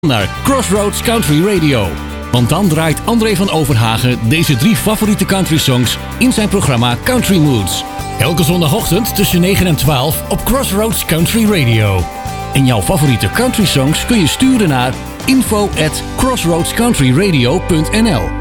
Naar Crossroads Country Radio. Want dan draait André van Overhagen deze 3 favoriete country songs in zijn programma Country Moods. Elke zondagochtend tussen 9 en 12 op Crossroads Country Radio. En jouw favoriete country songs kun je sturen naar info@crossroadscountryradio.nl.